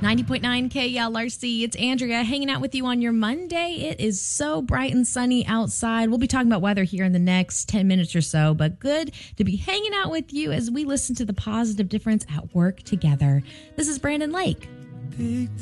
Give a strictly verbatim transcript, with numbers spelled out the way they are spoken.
ninety point nine K L R C. It's Andrea hanging out with you on your Monday. It is so bright and sunny outside. We'll be talking about weather here in the next ten minutes or so, but good to be hanging out with you as we listen to the positive difference at work together. This is Brandon Lake.